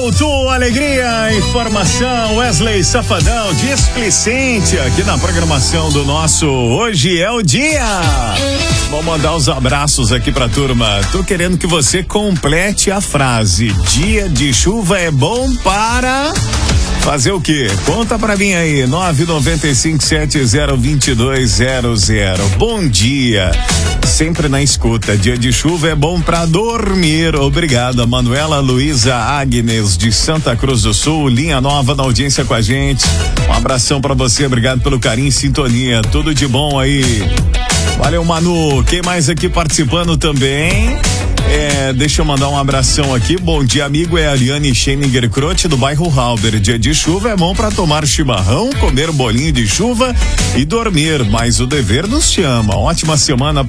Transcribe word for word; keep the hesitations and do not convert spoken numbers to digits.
Voltou alegria, informação, Wesley Safadão, displicente aqui na programação do nosso Hoje é o Dia. Vou mandar os abraços aqui pra turma. Tô querendo que você complete a frase: dia de chuva é bom para... fazer o quê? Conta pra mim aí, nove nove cinco sete zero dois dois zero zero. Bom dia, sempre na escuta. Dia de chuva é bom pra dormir. Obrigado, Manuela Luísa Agnes de Santa Cruz do Sul, linha nova na audiência com a gente. Um abração pra você, obrigado pelo carinho e sintonia. Tudo de bom aí. Valeu, Manu. Quem mais aqui participando também? É, deixa eu mandar um abração aqui. Bom dia, amigo. É a Ariane Scheninger Croce do bairro Halber. Dia de chuva é bom para tomar chimarrão, comer bolinho de chuva e dormir, mas o dever nos chama. Ótima semana